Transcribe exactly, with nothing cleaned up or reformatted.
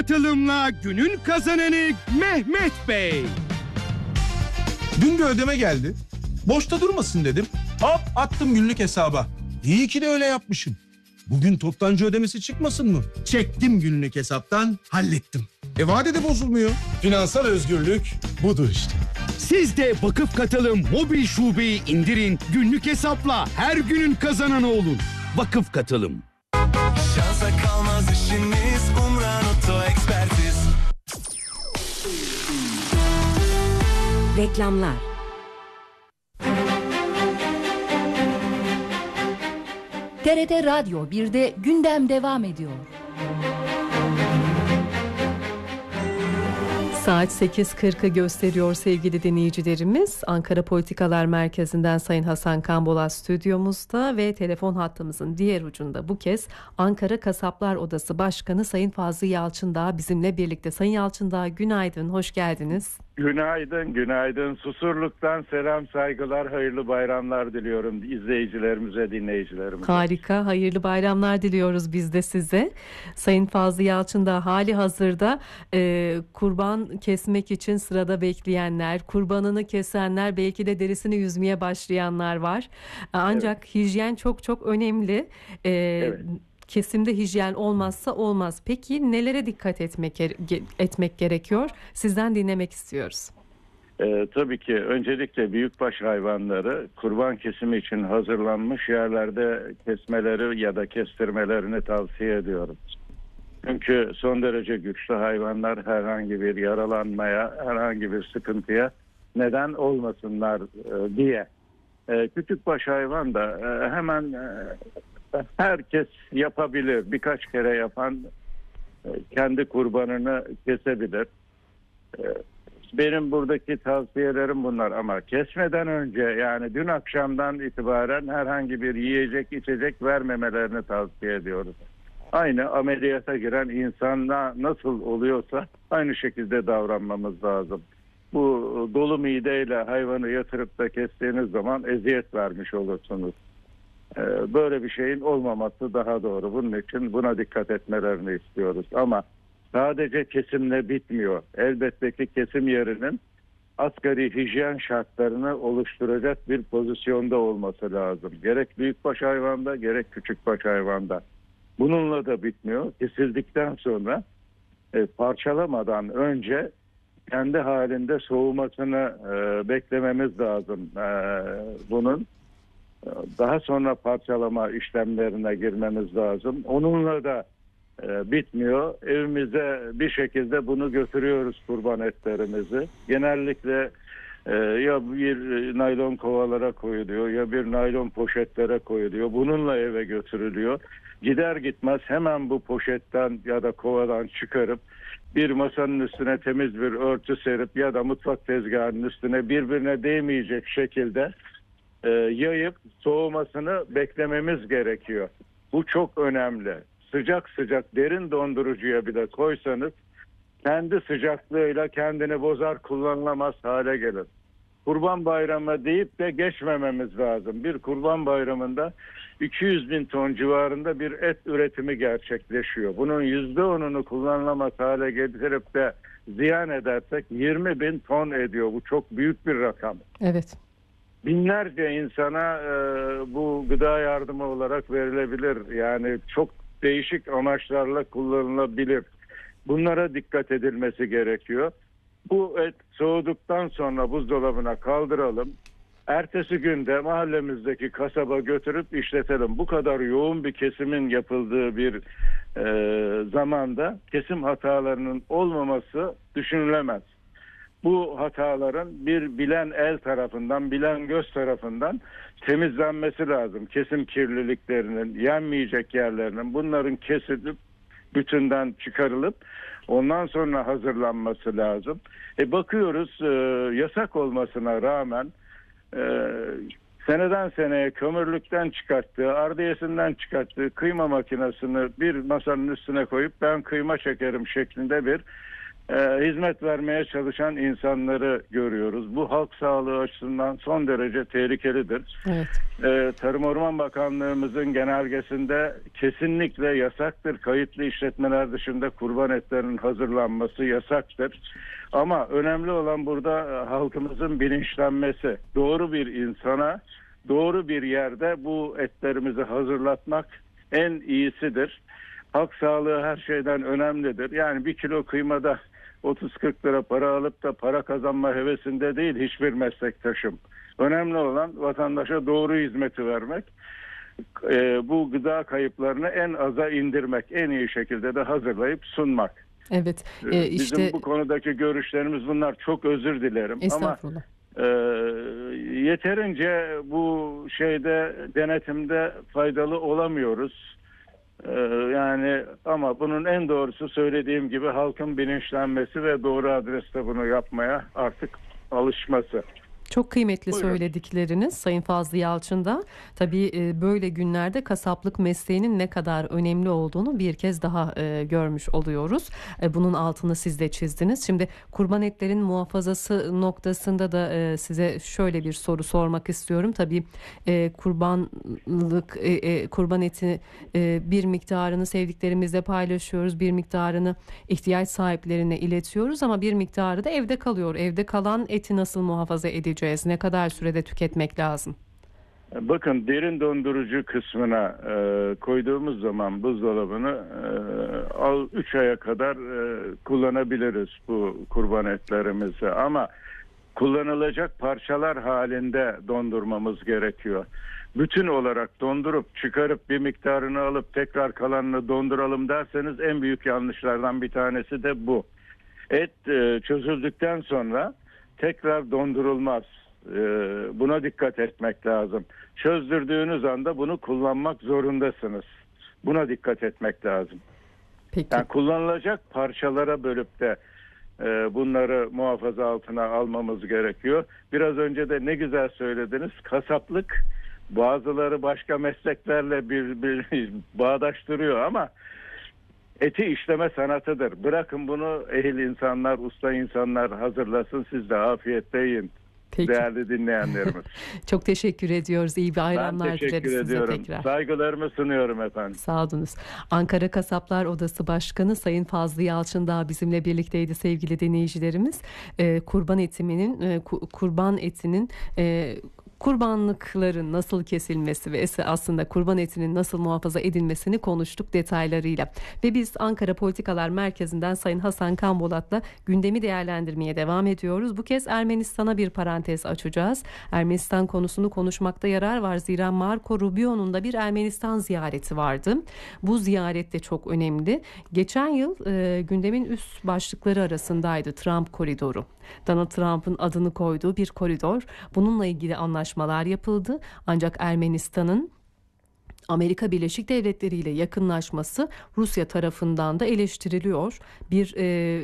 Katılımla günün kazananı Mehmet Bey. Dün bir ödeme geldi. Boşta durmasın dedim. Hop attım günlük hesaba. İyi ki de öyle yapmışım. Bugün toptancı ödemesi çıkmasın mı? Çektim günlük hesaptan, hallettim. E vadede bozulmuyor. Finansal özgürlük budur işte. Siz de Vakıf Katılım mobil şubeyi indirin. Günlük hesapla her günün kazananı olun. Vakıf Katılım. Şansa kalmaz işiniz, Umran Oto Ekspertiz. Reklamlar. T R T Radyo birde gündem devam ediyor. Saat sekiz kırkı gösteriyor sevgili dinleyicilerimiz. Ankara Politikalar Merkezi'nden Sayın Hasan Kambolat stüdyomuzda ve telefon hattımızın diğer ucunda bu kez Ankara Kasaplar Odası Başkanı Sayın Fazlı Yalçındağ bizimle birlikte. Sayın Yalçındağ günaydın, hoş geldiniz. Günaydın, günaydın. Susurluk'tan selam, saygılar, hayırlı bayramlar diliyorum izleyicilerimize, dinleyicilerimize. Harika, hayırlı bayramlar diliyoruz biz de size. Sayın Fazlı Yalçındağ, hali hazırda e, kurban kesmek için sırada bekleyenler, kurbanını kesenler, belki de derisini yüzmeye başlayanlar var. Ancak evet, hijyen çok çok önemli. E, evet. Kesimde hijyen olmazsa olmaz. Peki nelere dikkat etmek etmek gerekiyor? Sizden dinlemek istiyoruz. Ee, tabii ki öncelikle büyükbaş hayvanları kurban kesimi için hazırlanmış yerlerde kesmeleri ya da kestirmelerini tavsiye ediyorum. Çünkü son derece güçlü hayvanlar herhangi bir yaralanmaya, herhangi bir sıkıntıya neden olmasınlar e, diye. E, küçükbaş hayvan da e, hemen e, herkes yapabilir. Birkaç kere yapan e, kendi kurbanını kesebilir. E, benim buradaki tavsiyelerim bunlar ama kesmeden önce, yani dün akşamdan itibaren herhangi bir yiyecek içecek vermemelerini tavsiye ediyoruz. Aynı ameliyata giren insana nasıl oluyorsa aynı şekilde davranmamız lazım. Bu dolu mideyle hayvanı yatırıp da kestiğiniz zaman eziyet vermiş olursunuz. Böyle bir şeyin olmaması daha doğru. Bunun için buna dikkat etmelerini istiyoruz. Ama sadece kesimle bitmiyor. Elbette ki kesim yerinin asgari hijyen şartlarını oluşturacak bir pozisyonda olması lazım. Gerek büyükbaş hayvanda gerek küçükbaş hayvanda. Bununla da bitmiyor. Kesildikten sonra e, parçalamadan önce kendi halinde soğumasını e, beklememiz lazım. E, bunun daha sonra parçalama işlemlerine girmemiz lazım. Onunla da e, bitmiyor. Evimize bir şekilde bunu götürüyoruz, kurban etlerimizi. Genellikle e, ya bir naylon kovalara koyuluyor ya bir naylon poşetlere koyuluyor. Bununla eve götürülüyor. Gider gitmez hemen bu poşetten ya da kovadan çıkarıp bir masanın üstüne temiz bir örtü serip ya da mutfak tezgahının üstüne birbirine değmeyecek şekilde e, yayıp soğumasını beklememiz gerekiyor. Bu çok önemli. Sıcak sıcak derin dondurucuya bile koysanız kendi sıcaklığıyla kendini bozar, kullanılamaz hale gelir. Kurban bayramı deyip de geçmememiz lazım. Bir kurban bayramında iki yüz bin ton civarında bir et üretimi gerçekleşiyor. Bunun yüzde onunu kullanılamaz hale getirip de ziyan edersek yirmi bin ton ediyor. Bu çok büyük bir rakam. Evet. Binlerce insana e, bu gıda yardımı olarak verilebilir. Yani çok değişik amaçlarla kullanılabilir. Bunlara dikkat edilmesi gerekiyor. Bu et soğuduktan sonra buzdolabına kaldıralım. Ertesi günde mahallemizdeki kasaba götürüp işletelim. Bu kadar yoğun bir kesimin yapıldığı bir e, zamanda kesim hatalarının olmaması düşünülemez. Bu hataların bir bilen el tarafından, bilen göz tarafından temizlenmesi lazım. Kesim kirliliklerinin, yenmeyecek yerlerinin, bunların kesilip bütünden çıkarılıp ondan sonra hazırlanması lazım. E bakıyoruz e, yasak olmasına rağmen e, seneden seneye kömürlükten çıkarttığı, ardiyesinden çıkarttığı kıyma makinesini bir masanın üstüne koyup ben kıyma çekerim şeklinde bir e, hizmet vermeye çalışan insanları görüyoruz. Bu halk sağlığı açısından son derece tehlikelidir. Evet. E, Tarım Orman Bakanlığımızın genelgesinde kesinlikle yasaktır. Kayıtlı işletmeler dışında kurban etlerinin hazırlanması yasaktır. Ama önemli olan burada e, halkımızın bilinçlenmesi. Doğru bir insana, doğru bir yerde bu etlerimizi hazırlatmak en iyisidir. Halk sağlığı her şeyden önemlidir. Yani bir kilo kıymada otuz kırk lira para alıp da para kazanma hevesinde değil hiçbir meslektaşım. Önemli olan vatandaşa doğru hizmeti vermek. Ee, bu gıda kayıplarını en aza indirmek, en iyi şekilde de hazırlayıp sunmak. Evet. Ee, E, Bizim işte bu konudaki görüşlerimiz bunlar. Çok özür dilerim ama estağfurullah. e, yeterince bu şeyde denetimde faydalı olamıyoruz. Ee, yani ama bunun en doğrusu söylediğim gibi halkın bilinçlenmesi ve doğru adreste bunu yapmaya artık alışması. Çok kıymetli Buyurun. söyledikleriniz Sayın Fazlı Yalçın'da. Tabii e, böyle günlerde kasaplık mesleğinin ne kadar önemli olduğunu bir kez daha e, görmüş oluyoruz. E, bunun altını siz de çizdiniz. Şimdi kurban etlerin muhafazası noktasında da e, size şöyle bir soru sormak istiyorum. Tabii e, kurbanlık e, e, kurban eti e, bir miktarını sevdiklerimizle paylaşıyoruz. Bir miktarını ihtiyaç sahiplerine iletiyoruz ama bir miktarı da evde kalıyor. Evde kalan eti nasıl muhafaza edeceğiz? Ne kadar sürede tüketmek lazım? Bakın derin dondurucu kısmına e, koyduğumuz zaman buzdolabını e, üç aya kadar e, kullanabiliriz bu kurban etlerimizi ama kullanılacak parçalar halinde dondurmamız gerekiyor. Bütün olarak dondurup çıkarıp bir miktarını alıp tekrar kalanını donduralım derseniz en büyük yanlışlardan bir tanesi de bu. Et e, çözüldükten sonra tekrar dondurulmaz. Ee, buna dikkat etmek lazım. Çözdürdüğünüz anda bunu kullanmak zorundasınız. Buna dikkat etmek lazım. Peki. Yani kullanılacak parçalara bölüp de e, bunları muhafaza altına almamız gerekiyor. Biraz önce de ne güzel söylediniz. Kasaplık bazıları başka mesleklerle bir, bir bağdaştırıyor ama eti işleme sanatıdır. Bırakın bunu ehil insanlar, usta insanlar hazırlasın. Siz de afiyetle yiyin. Peki. Değerli dinleyenlerimiz. Çok teşekkür ediyoruz. İyi bayramlar Ben teşekkür dileriz size ediyorum. tekrar. Saygılarımı sunuyorum efendim. Sağ olunuz. Ankara Kasaplar Odası Başkanı Sayın Fazlı Yalçın daha bizimle birlikteydi sevgili dinleyicilerimiz. Ee, kurban etiminin, e, kurban etinin e, kurbanlıkların nasıl kesilmesi ve aslında kurban etinin nasıl muhafaza edilmesini konuştuk detaylarıyla. Ve biz Ankara Politikalar Merkezi'nden Sayın Hasan Kambolat'la gündemi değerlendirmeye devam ediyoruz. Bu kez Ermenistan'a bir parantez açacağız. Ermenistan konusunu konuşmakta yarar var. Zira Marco Rubio'nun da bir Ermenistan ziyareti vardı. Bu ziyaret de çok önemli. Geçen yıl e, gündemin üst başlıkları arasındaydı Trump koridoru. Donald Trump'ın adını koyduğu bir koridor. Bununla ilgili anlaşmalar yapıldı. Ancak Ermenistan'ın Amerika Birleşik Devletleri ile yakınlaşması Rusya tarafından da eleştiriliyor. Bir e,